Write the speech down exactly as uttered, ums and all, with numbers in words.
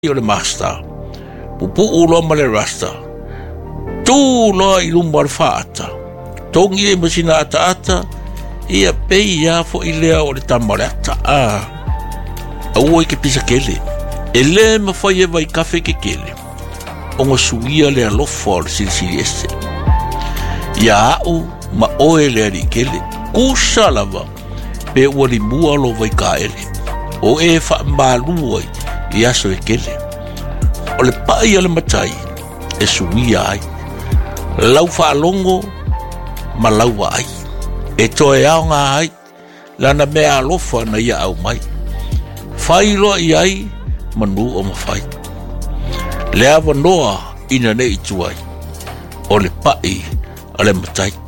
o le master. Pupu ulo ma le rasta. Tu lo i lumbar faata. Tongi e masina ata ata. Ia pei ia fo i lea o le tamarata. Ah. Aua i ke pisa kele. E le ma fai e vai kafe ke kele. Onga suia le alofa o le silisili ese. Ia au ma oe le ari kele. Kusa lava. Pe ua li mua lo vai ka ele. O e fa mbalua i aso e kele. O le pai ale matai. E suia ai. Lau fa longo. Ma lau ai. E toe au ngā ai. Lana mea alofa na ia au mai. Fai loa i ai. Manu o mawhai. Le awa noa ina nei tuai. O le pai ale matai.